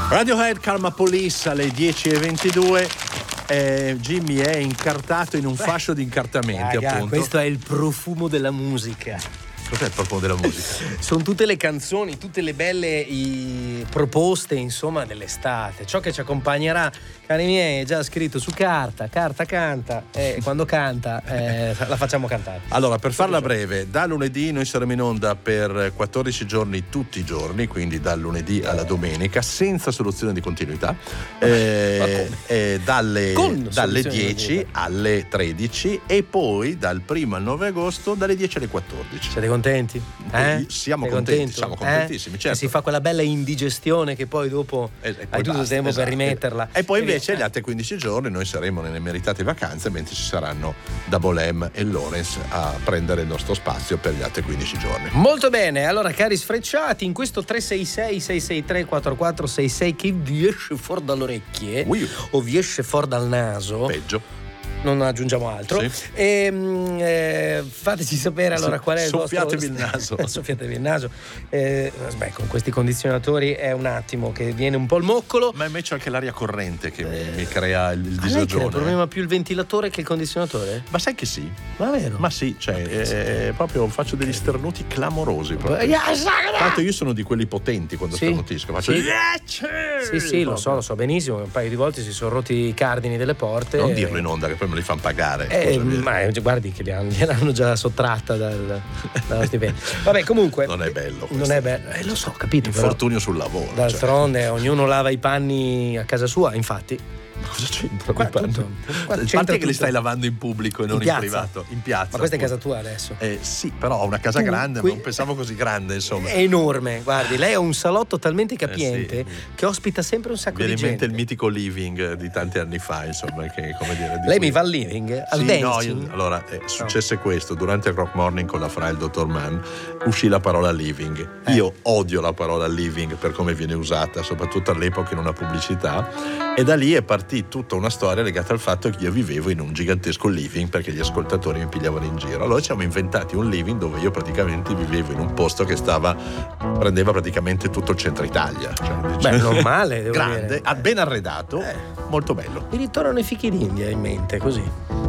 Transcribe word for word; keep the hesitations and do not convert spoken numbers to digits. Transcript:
Radiohead, Karma Police alle dieci e ventidue. Eh, Jimmy è incartato in un fascio di incartamenti, Raga, appunto. questo è il profumo della musica. Cos'è il profumo della musica? Sono tutte le canzoni, tutte le belle i, proposte, insomma, dell'estate. Ciò che ci accompagnerà, cari miei, è già scritto su carta. Carta canta, e quando canta eh, la facciamo cantare. Allora, per farla breve, da lunedì noi saremo in onda per quattordici giorni tutti i giorni, quindi dal lunedì alla domenica, senza soluzione di continuità, eh, eh, dalle, dalle dieci alle tredici e poi dal primo al nove agosto dalle dieci alle quattordici. Siete contenti? Eh? Siamo Sei contenti, contento? siamo contentissimi, eh? certo. E si fa quella bella indigestione che poi dopo e, e poi hai tutto il tempo esatto. per rimetterla. E poi invece gli altri quindici giorni noi saremo nelle meritate vacanze, mentre ci saranno Double M e Lawrence a prendere il nostro spazio per gli altri quindici giorni. Molto bene, allora cari sfrecciati, in questo tre sei sei sei sei tre quattro quattro sei sei che vi esce fuori dalle orecchie Ui. o vi esce fuori dal naso, peggio, non aggiungiamo altro, sì. e, eh, fateci sapere allora qual è il vostro. Soffiatevi il naso. Soffiatevi il naso. Eh, beh, con questi condizionatori è un attimo che viene un po' il moccolo. Ma invece anche l'aria corrente che mi, mi crea il, il A lei crea disagione. il problema più il ventilatore che il condizionatore? Ma sai che sì? Ma vero? Ma sì, cioè, eh, proprio faccio degli sternuti clamorosi. Proprio. Tanto io sono di quelli potenti quando sì. sternutisco. Faccio sì. sì, sì, sì, lo so, lo so benissimo. Un paio di volte si sono rotti i cardini delle porte. Non e... dirlo in onda, che poi me li fanno pagare. Eh, ma guardi che gliel'hanno già sottratta dal, dallo stipendio. Vabbè, comunque. Non è bello. Questo. Non è bello. Eh, lo so, capito. Infortunio sul lavoro. D'altronde, cioè. Ognuno lava i panni a casa sua, infatti. Ma cosa c'entra? Qua, tutto, qua il parte che tutto. Li stai lavando in pubblico e non in, in privato, in piazza. Ma questa appunto. È casa tua adesso? Eh, sì, però ho una casa tu, grande, qui... ma non pensavo così grande, insomma. È enorme, guardi, lei ha un salotto talmente capiente eh, sì. che ospita sempre un sacco Viene di gente. Viene in mente il mitico living di tanti anni fa, insomma, che come dire. Lei cui... mi va al living? Al sì, dancing? no, io, allora, è successe no. questo, durante il Rock Morning con la Fra e il dottor Mann uscì la parola living. Eh. Io odio la parola living per come viene usata, soprattutto all'epoca in una pubblicità, e da lì è partita tutta una storia legata al fatto che io vivevo in un gigantesco living perché gli ascoltatori mi pigliavano in giro. Allora ci siamo inventati un living dove io praticamente vivevo in un posto che stava prendeva praticamente tutto il centro Italia, cioè, beh, normale, devo grande, dire. ben arredato, eh. molto bello. Mi ritornano i fichi d'India in mente, così.